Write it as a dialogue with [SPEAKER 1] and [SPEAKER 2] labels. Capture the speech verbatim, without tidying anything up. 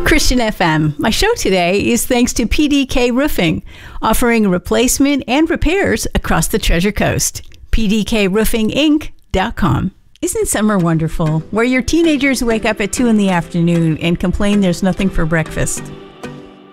[SPEAKER 1] Christian F M. My show today is thanks to P D K Roofing, offering replacement and repairs across the Treasure Coast. P D K roofing inc dot com. Isn't summer wonderful? Where your teenagers wake up at two in the afternoon and complain there's nothing for breakfast.